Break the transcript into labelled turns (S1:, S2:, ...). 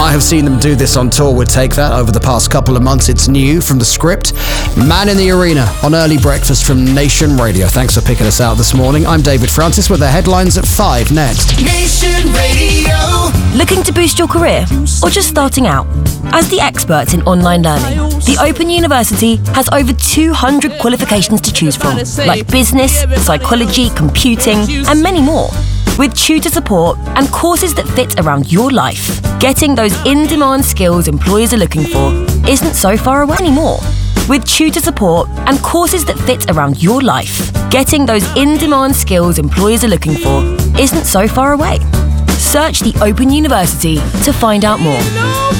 S1: might have seen them do this on tour with Take That over the past couple of months. It's new from The Script. Man in the Arena on Early Breakfast from Nation Radio. Thanks for picking us out this morning. I'm David Francis with the headlines at 5 next.
S2: Nation Radio.
S3: Looking to boost your career or just starting out? As the experts in online learning, the Open University has over 200 qualifications to choose from, like business, psychology, computing, and many more. With tutor support and courses that fit around your life, getting those in-demand skills employers are looking for isn't so far away anymore. With tutor support and courses that fit around your life, getting those in-demand skills employers are looking for isn't so far away. Search the Open University to find out more.